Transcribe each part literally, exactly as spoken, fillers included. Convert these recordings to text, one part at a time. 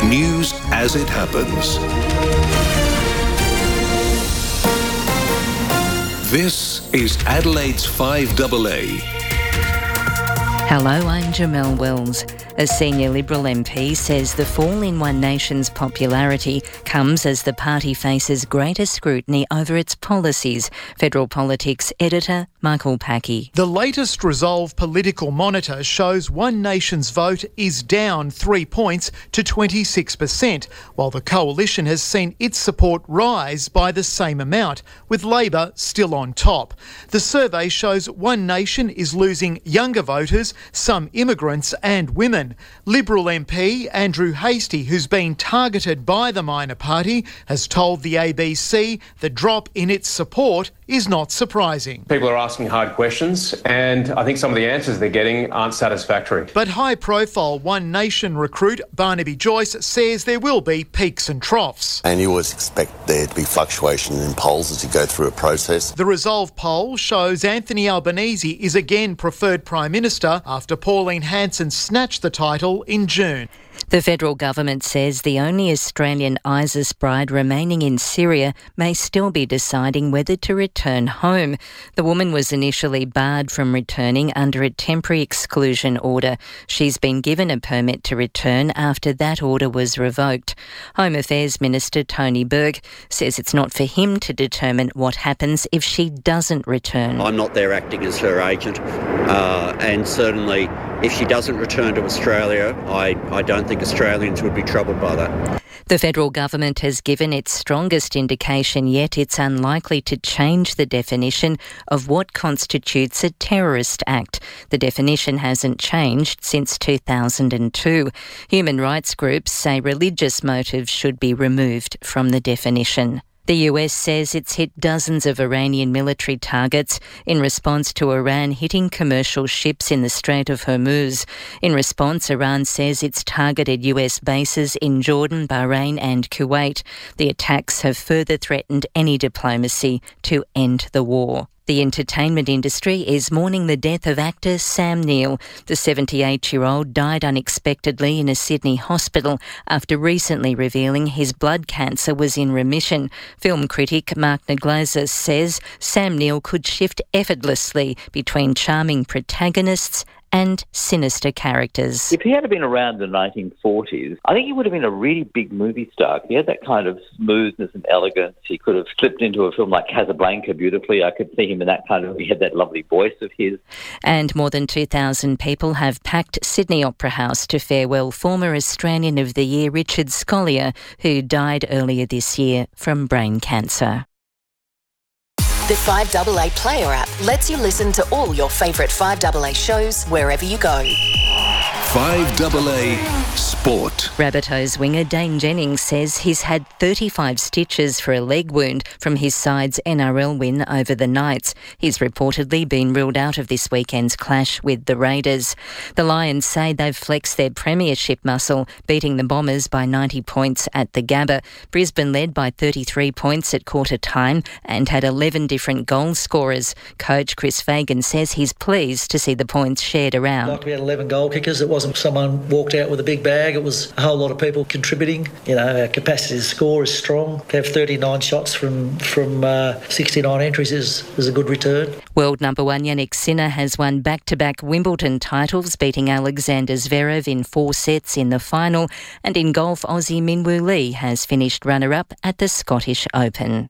News as it happens. This is Adelaide's five A A. Hello, I'm Jamelle Wells. A senior Liberal M P says the fall in One Nation's popularity comes as the party faces greater scrutiny over its policies. Federal Politics editor Michael Packey. The latest Resolve Political Monitor shows One Nation's vote is down three points to twenty-six percent, while the Coalition has seen its support rise by the same amount, with Labor still on top. The survey shows One Nation is losing younger voters, some immigrants and women. Liberal M P Andrew Hastie, who's been targeted by the minor party, has told the A B C the drop in its support is not surprising. People are asking hard questions, and I think some of the answers they're getting aren't satisfactory. But high-profile One Nation recruit Barnaby Joyce says there will be peaks and troughs. And you always expect there to be fluctuation in polls as you go through a process. The Resolve poll shows Anthony Albanese is again preferred Prime Minister after Pauline Hanson snatched the title in June. The federal government says the only Australian ISIS bride remaining in Syria may still be deciding whether to return home. The woman was initially barred from returning under a temporary exclusion order. She's been given a permit to return after that order was revoked. Home Affairs Minister Tony Burke says it's not for him to determine what happens if she doesn't return. I'm not there acting as her agent, uh, and certainly if she doesn't return to Australia, I, I don't think Australians would be troubled by that. The federal government has given its strongest indication yet it's unlikely to change the definition of what constitutes a terrorist act. The definition hasn't changed since two thousand two. Human rights groups say religious motives should be removed from the definition. The U S says it's hit dozens of Iranian military targets in response to Iran hitting commercial ships in the Strait of Hormuz. In response, Iran says it's targeted U S bases in Jordan, Bahrain and Kuwait. The attacks have further threatened any diplomacy to end the war. The entertainment industry is mourning the death of actor Sam Neill. The seventy-eight-year-old died unexpectedly in a Sydney hospital after recently revealing his blood cancer was in remission. Film critic Mark Naglazer says Sam Neill could shift effortlessly between charming protagonists and sinister characters. If he had been around in the nineteen forties, I think he would have been a really big movie star. He had that kind of smoothness and elegance. He could have slipped into a film like Casablanca beautifully. I could see him in that kind of, he had that lovely voice of his. And more than two thousand people have packed Sydney Opera House to farewell former Australian of the Year Richard Scolyer, who died earlier this year from brain cancer. The five A A Player app lets you listen to all your favourite five A A shows wherever you go. five A A Sport. Rabbitohs winger Dane Jennings says he's had thirty-five stitches for a leg wound from his side's N R L win over the Knights. He's reportedly been ruled out of this weekend's clash with the Raiders. The Lions say they've flexed their premiership muscle, beating the Bombers by ninety points at the Gabba. Brisbane led by thirty-three points at quarter time and had eleven different goal scorers. Coach Chris Fagan says he's pleased to see the points shared around. Like we had eleven goal kickers. It wasn't someone walked out with a big bag. It was a whole lot of people contributing. You know, our capacity to score is strong. To have thirty-nine shots from from uh, sixty-nine entries is, is a good return. World number one Yannick Sinner has won back-to-back Wimbledon titles, beating Alexander Zverev in four sets in the final. And in golf, Aussie Minwoo Lee has finished runner-up at the Scottish Open.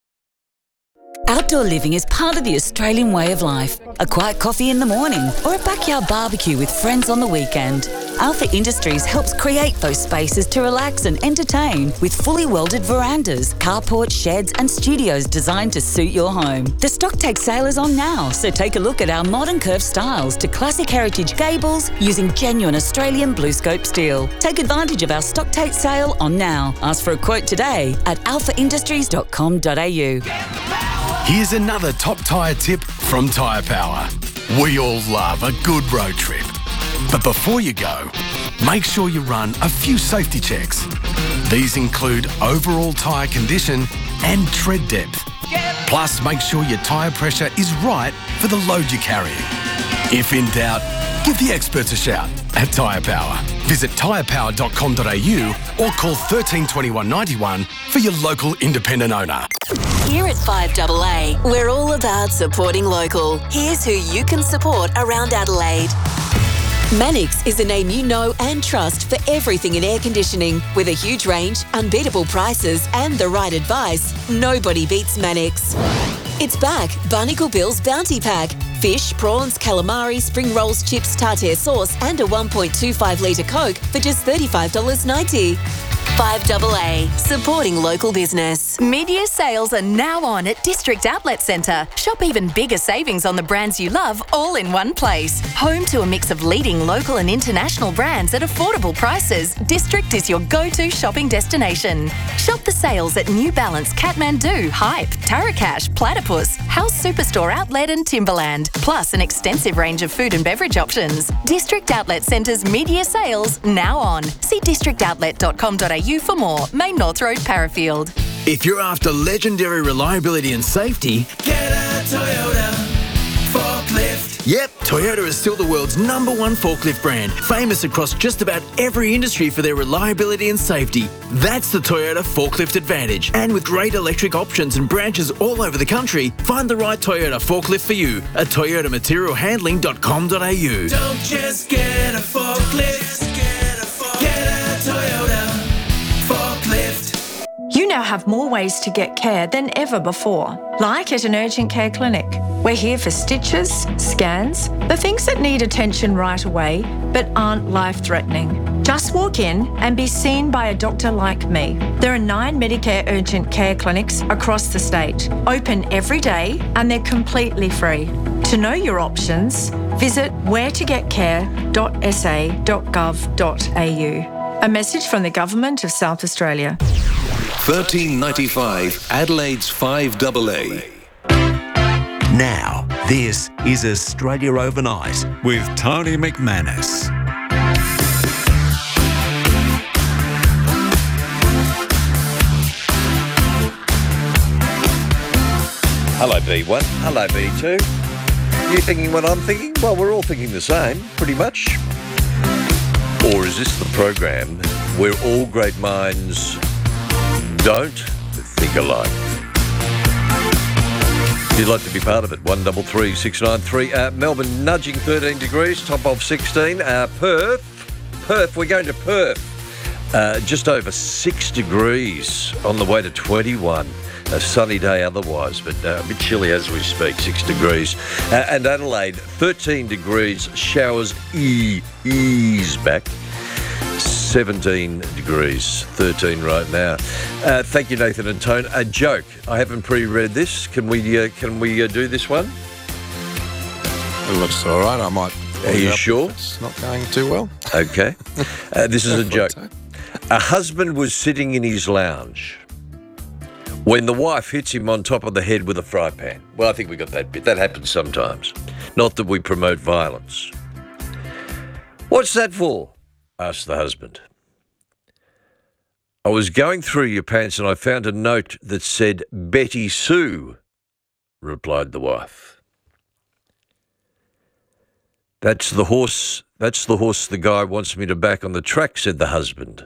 Outdoor living is part of the Australian way of life. A quiet coffee in the morning or a backyard barbecue with friends on the weekend. Alpha Industries helps create those spaces to relax and entertain with fully welded verandas, carports, sheds and studios designed to suit your home. The stock take sale is on now, so take a look at our modern curved styles to classic heritage gables using genuine Australian BlueScope steel. Take advantage of our stock take sale on now. Ask for a quote today at alpha industries dot com dot a u. Here's another top tyre tip from Tyre Power. We all love a good road trip. But before you go, make sure you run a few safety checks. These include overall tyre condition and tread depth. Plus, make sure your tyre pressure is right for the load you're carrying. If in doubt, give the experts a shout at Tyre Power. Visit tyre power dot com dot a u or call thirteen twenty-one ninety-one for your local independent owner. Here at five A A, we're all about supporting local. Here's who you can support around Adelaide. Mannix is a name you know and trust for everything in air conditioning. With a huge range, unbeatable prices and the right advice, nobody beats Mannix. It's back, Barnacle Bill's Bounty Pack. Fish, prawns, calamari, spring rolls, chips, tartare sauce and a one point two five litre Coke for just thirty-five dollars ninety. five A A, supporting local business. Mid-year sales are now on at District Outlet Centre. Shop even bigger savings on the brands you love all in one place. Home to a mix of leading local and international brands at affordable prices, District is your go-to shopping destination. Shop the sales at New Balance, Kathmandu, Hype, Tarakash, Platypus, House Superstore Outlet and Timberland, plus an extensive range of food and beverage options. District Outlet Centre's mid-year sales now on. See district outlet dot com dot a u for more. Main North Road, Parafield. If you're after legendary reliability and safety, get a Toyota forklift. Yep, Toyota is still the world's number one forklift brand, famous across just about every industry for their reliability and safety. That's the Toyota Forklift Advantage. And with great electric options and branches all over the country, find the right Toyota forklift for you at toyota material handling dot com dot a u. Don't just get a forklift, get a, forklift. Get a Toyota forklift. You now have more ways to get care than ever before, like at an urgent care clinic. We're here for stitches, scans, the things that need attention right away but aren't life-threatening. Just walk in and be seen by a doctor like me. There are nine Medicare urgent care clinics across the state, open every day, and they're completely free. To know your options, visit where to get care dot s a dot gov dot a u. A message from the Government of South Australia. thirteen ninety-five Adelaide's five A A. Now, this is Australia Overnight with Tony McManus. Hello B one, hello B two. You thinking what I'm thinking? Well, we're all thinking the same, pretty much. Or is this the program where all great minds don't think alike? If you'd like to be part of it, one double three six nine three. Uh, Melbourne nudging thirteen degrees, top of sixteen. Uh, Perth, Perth, we're going to Perth. Uh, just over six degrees on the way to twenty-one. A sunny day otherwise, but uh, a bit chilly as we speak, six degrees. Uh, and Adelaide, thirteen degrees, showers e- ease back. seventeen degrees, thirteen right now. Uh, thank you, Nathan and Tone. A joke. I haven't pre-read this. Can we uh, can we uh, do this one? It looks all right. I might. Are you sure? It's not going too well. Okay. Uh, this is a joke. A husband was sitting in his lounge when the wife hits him on top of the head with a fry pan. Well, I think we got that bit. That happens sometimes. Not that we promote violence. What's that for? Asked the husband. I was going through your pants and I found a note that said Betty Sue, replied the wife. That's the horse, that's the horse the guy wants me to back on the track, said the husband.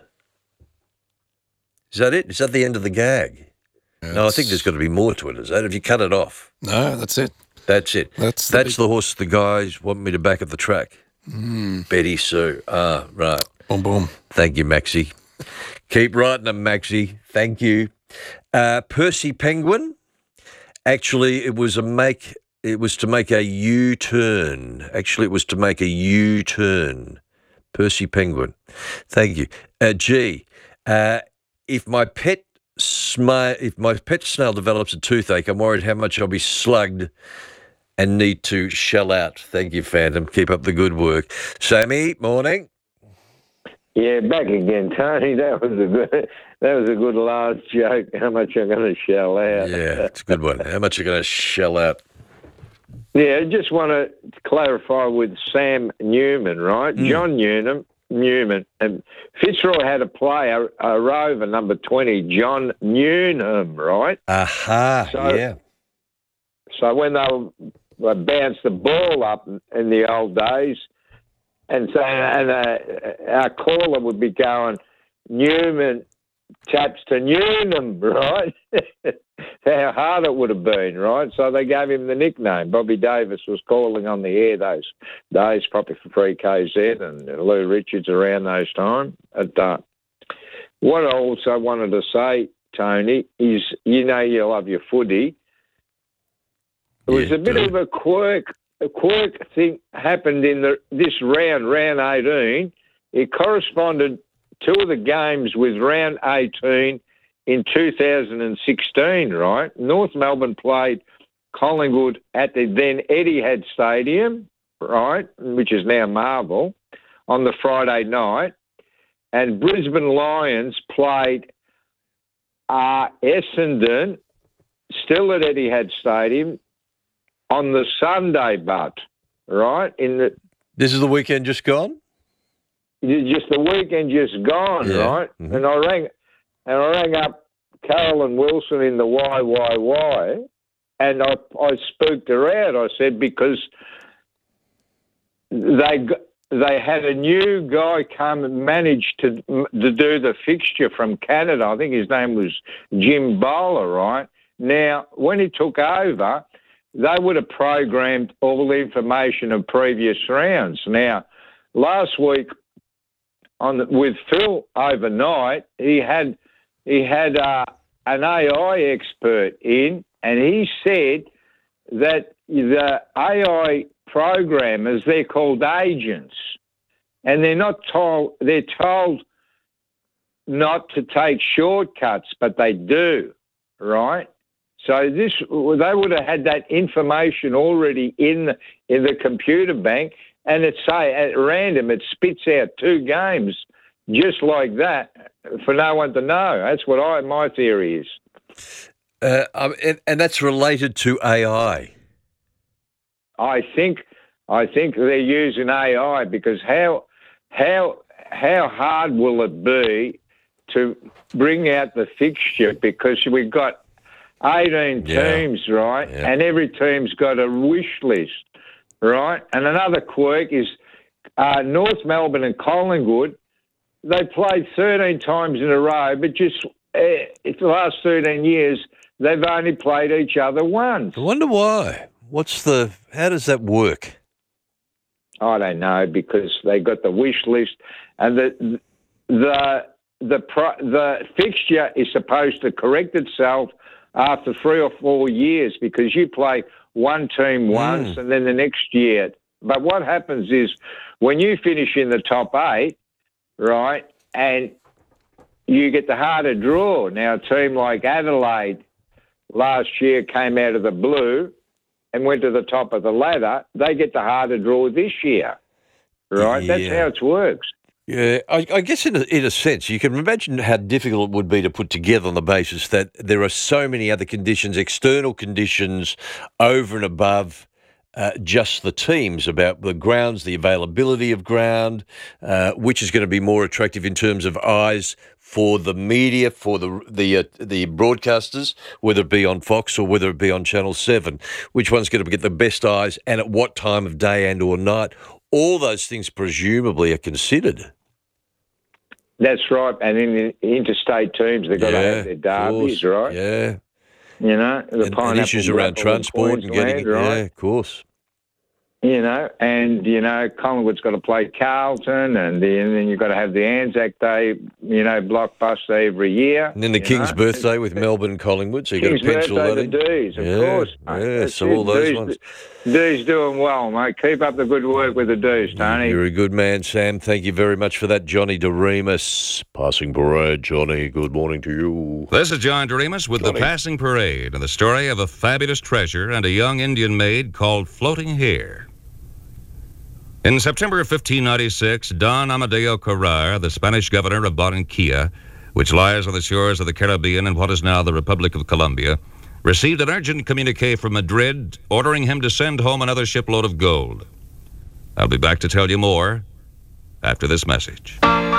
Is that it? Is that the end of the gag? Yeah, no, I think there's got to be more to it, is that? Have you cut it off? No, that's it. That's it. That's the, that's big... the horse the guys want me to back at the track. Mm. Betty Sue. Ah, right. Boom, boom. Thank you, Maxie. Keep writing them, Maxie. Thank you. Uh, Percy Penguin. Actually, it was a make. It was to make a U-turn. Actually, it was to make a U-turn. Percy Penguin. Thank you. Uh, G. Uh, if my pet sma- if my pet snail develops a toothache, I'm worried how much I'll be slugged and need to shell out. Thank you, Phantom. Keep up the good work. Sammy, morning. Yeah, back again, Tony. That was a good. That was a good last joke. How much I'm going to shell out? Yeah, it's a good one. How much are you going to shell out? Yeah, I just want to clarify with Sam Newman, right? Mm. John Newman, Newman, and Fitzroy had a player, a rover number twenty, John Newnham, right? Aha, so, yeah. So when they, they bounced the ball up in the old days, and so and uh, our caller would be going, Newman taps to Newnham, right? How hard it would have been, right? So they gave him the nickname. Bobby Davis was calling on the air those days, probably for Free K Z and Lou Richards around those times. And, uh, what I also wanted to say, Tony, is you know you love your footy. It was Yeah, a bit do. of a quirk. A quirk thing happened in the this round, round eighteen. It corresponded two of the games with round eighteen in two thousand sixteen, right? North Melbourne played Collingwood at the then Etihad Stadium, right, which is now Marvel, on the Friday night. And Brisbane Lions played uh, Essendon, still at Etihad Stadium, on the Sunday, but, right? In the This is the weekend just gone? Just the weekend just gone, Yeah. right? Mm-hmm. And I rang and I rang up Carolyn Wilson in the Y Y Y, and I I spooked her out. I said because they they had a new guy come and manage to to do the fixture from Canada. I think his name was Jim Bowler, right? Now, when he took over, they would have programmed all the information of previous rounds. Now, last week on the, with Phil overnight, he had he had uh, an A I expert in, and he said that the A I programmers, they're called agents, and they're not told they're told not to take shortcuts, but they do, right? So this they would have had that information already in the, in the computer bank, and it say at random it spits out two games just like that for no one to know. That's what I my theory is. Uh, um, and, and that's related to A I. I think I think they're using A I because how how how hard will it be to bring out the fixture, because we've got eighteen Yeah. teams, right? Yeah. And every team's got a wish list, right? And another quirk is uh, North Melbourne and Collingwood, they played thirteen times in a row, but just uh, the last thirteen years, they've only played each other once. I wonder why. What's the? How does that work? I don't know, because they got the wish list, and the the the pro, the fixture is supposed to correct itself after three or four years, because you play one team once Mm. and then the next year. But what happens is when you finish in the top eight, right, and you get the harder draw. Now, a team like Adelaide last year came out of the blue and went to the top of the ladder. They get the harder draw this year, right? That's Yeah. how it works. Yeah, I, I guess in a, in a sense, you can imagine how difficult it would be to put together on the basis that there are so many other conditions, external conditions, over and above uh, just the teams, about the grounds, the availability of ground, uh, which is going to be more attractive in terms of eyes for the media, for the the uh, the broadcasters, whether it be on Fox or whether it be on Channel seven. Which one's going to get the best eyes, and at what time of day and or night? All those things presumably are considered. That's right. And in the interstate teams, they've got Yeah, to have their derbies, of course. right? Yeah. You know, the And, and pineapple issues around grapple in transport and getting it. Queensland, right? Yeah, of course. You know, and, you know, Collingwood's got to play Carlton, and, the, and then you've got to have the Anzac Day, you know, blockbuster every year. And then the you King's know. birthday with Melbourne and Collingwood, so you've King's got to pencil birthday, that in. the D's, of yeah, course. mate. Yeah, That's so it. all those D's, ones. D's doing well, mate. Keep up the good work with the D's, Tony. You're a good man, Sam. Thank you very much for that. Johnny DeRemus, passing parade. Johnny, good morning to you. This is John DeRemus with Johnny. The Passing Parade and the story of a fabulous treasure and a young Indian maid called Floating Here. In September of fifteen ninety-six, Don Amadeo Carrar, the Spanish governor of Barranquilla, which lies on the shores of the Caribbean in what is now the Republic of Colombia, received an urgent communique from Madrid ordering him to send home another shipload of gold. I'll be back to tell you more after this message.